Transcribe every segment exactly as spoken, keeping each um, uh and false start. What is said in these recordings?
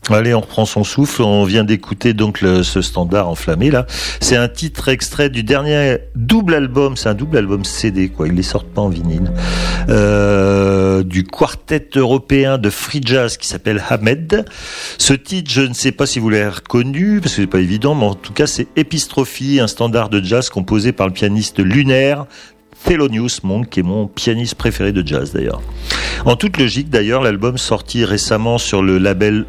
Allez, on reprend son souffle. On vient d'écouter donc le, ce standard enflammé là. C'est un titre extrait du dernier double album. C'est un double album C D quoi. Ils les sortent pas en vinyle. Euh, du quartet européen de free jazz qui s'appelle Hamed. Ce titre, je ne sais pas si vous l'avez reconnu parce que c'est pas évident, mais en tout cas c'est Epistrophe, un standard de jazz composé par le pianiste lunaire Thelonious Monk, qui est mon pianiste préféré de jazz d'ailleurs. En toute logique d'ailleurs, l'album sorti récemment sur le label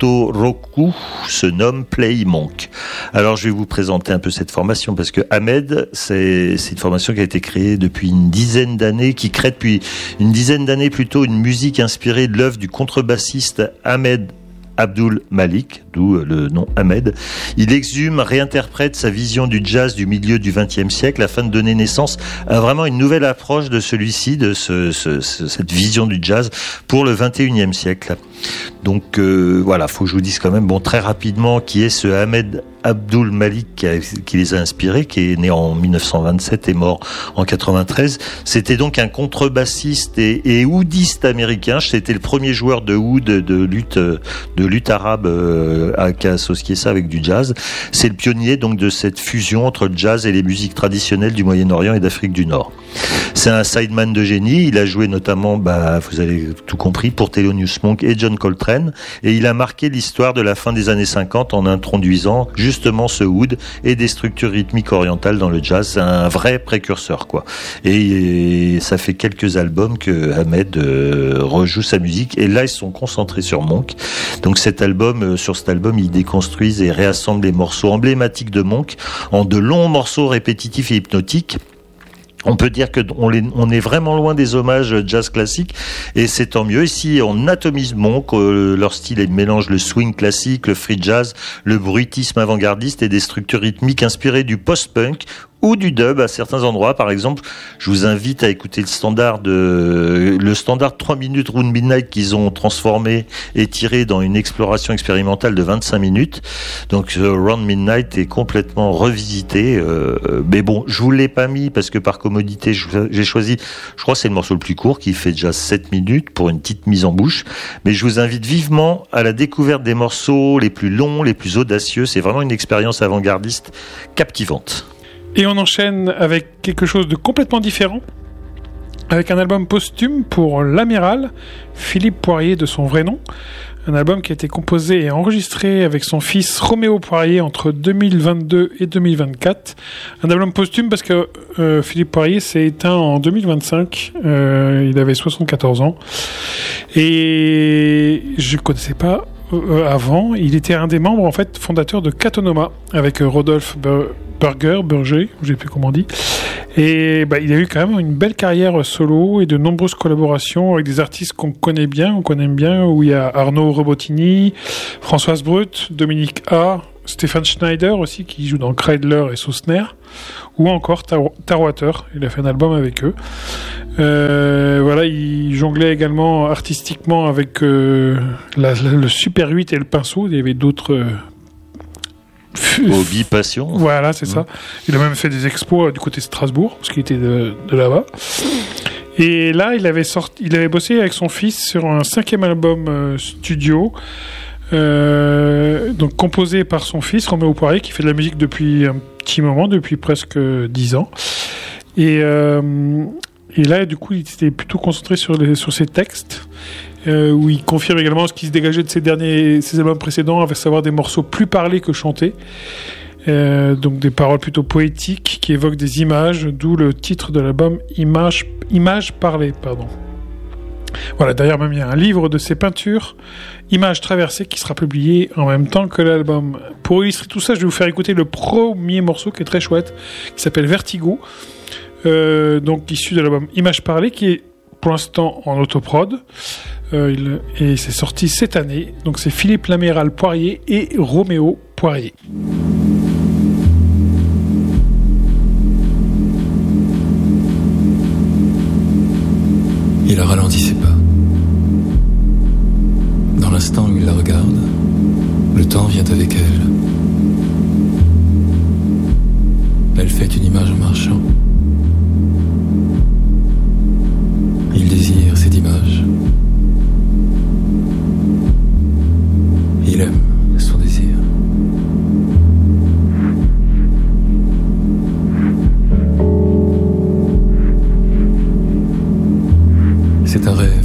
Otoroku se nomme Play Monk. Alors je vais vous présenter un peu cette formation parce que Hamed, c'est, c'est une formation qui a été créée depuis une dizaine d'années, qui crée depuis une dizaine d'années plutôt une musique inspirée de l'œuvre du contrebassiste Ahmed Abdul Malik, d'où le nom Hamed. Il exhume, réinterprète sa vision du jazz du milieu du vingtième siècle afin de donner naissance à vraiment une nouvelle approche de celui-ci, de ce, ce, ce, cette vision du jazz pour le vingt et unième siècle. Donc euh, voilà, faut que je vous dise quand même, bon, très rapidement, qui est ce Ahmed Abdul Malik qui, a, qui les a inspirés, qui est né en dix-neuf cent vingt-sept et mort en quatre-vingt-treize. C'était donc un contrebassiste et, et oudiste américain. C'était le premier joueur de oud, de lutte, de lutte arabe euh, à, qui a associé ça avec du jazz. C'est le pionnier donc de cette fusion entre le jazz et les musiques traditionnelles du Moyen-Orient et d'Afrique du Nord. C'est un sideman de génie. Il a joué notamment, bah, vous avez tout compris, pour Thelonious Monk et John Coltrane, et il a marqué l'histoire de la fin des années cinquante en introduisant justement ce oud et des structures rythmiques orientales dans le jazz. C'est un vrai précurseur, quoi. Et, et ça fait quelques albums que Hamed euh, rejoue sa musique, et là ils sont concentrés sur Monk. Donc cet album, euh, sur cet album, ils déconstruisent et réassemblent les morceaux emblématiques de Monk en de longs morceaux répétitifs et hypnotiques. On peut dire que on, les, on est vraiment loin des hommages jazz classique, et c'est tant mieux. Ici, on atomise Monk, euh, leur style est mélange le swing classique, le free jazz, le bruitisme avant-gardiste et des structures rythmiques inspirées du post-punk ou du dub à certains endroits. Par exemple, je vous invite à écouter le standard de le standard trois minutes Round Midnight qu'ils ont transformé et tiré dans une exploration expérimentale de vingt-cinq minutes. Donc euh, Round Midnight est complètement revisité, euh, mais bon, je vous l'ai pas mis parce que par commodité, j'ai choisi, je crois que c'est le morceau le plus court qui fait déjà sept minutes pour une petite mise en bouche, mais je vous invite vivement à la découverte des morceaux les plus longs, les plus audacieux. C'est vraiment une expérience avant-gardiste captivante. Et on enchaîne avec quelque chose de complètement différent, avec un album posthume pour l'amiral Philippe Poirier de son vrai nom. Un album qui a été composé et enregistré avec son fils Roméo Poirier entre deux mille vingt-deux et deux mille vingt-quatre. Un album posthume parce que euh, Philippe Poirier s'est éteint en deux mille vingt-cinq. Euh, il avait soixante-quatorze ans. Et je ne connaissais pas euh, avant. Il était un des membres en fait fondateurs de Catonoma avec euh, Rodolphe Be- Burger, Burger, je ne sais plus comment on dit. Et bah, il a eu quand même une belle carrière solo et de nombreuses collaborations avec des artistes qu'on connaît bien, qu'on aime bien, où il y a Arnaud Robotini, Françoise Brut, Dominique A, Stéphane Schneider aussi, qui joue dans Kreidler et Sausner, ou encore Tar- Tarwater. Il a fait un album avec eux. Euh, voilà, il jonglait également artistiquement avec euh, la, la, le Super huit et le pinceau. Il y avait d'autres... Euh, Hobby, passion. Voilà, c'est mmh. ça. Il a même fait des expos du côté de Strasbourg, parce qu'il était de, de là-bas. Et là, il avait, sorti, il avait bossé avec son fils sur un cinquième album euh, studio, euh, donc composé par son fils, Roméo Poirier, qui fait de la musique depuis un petit moment, depuis presque dix ans. Et, euh, et là, du coup, il était plutôt concentré sur, les, sur ses textes. Euh, où il confirme également ce qui se dégageait de ses derniers, ses albums précédents, à savoir des morceaux plus parlés que chantés, euh, donc des paroles plutôt poétiques qui évoquent des images, d'où le titre de l'album Images, Images parlées, pardon. Voilà, derrière même il y a un livre de ses peintures, Images traversées, qui sera publié en même temps que l'album. Pour illustrer tout ça, je vais vous faire écouter le premier morceau qui est très chouette, qui s'appelle Vertigo, euh, donc issu de l'album Images parlées, qui est pour l'instant en autoprod. Euh, il, et c'est sorti cette année. Donc c'est Philippe l'amiral Poirier et Roméo Poirier. Il a ralenti ses pas. Dans l'instant où il la regarde, le temps vient avec elle. Elle fait une image en marchant. Il désire cette image. Il aime. un rêve.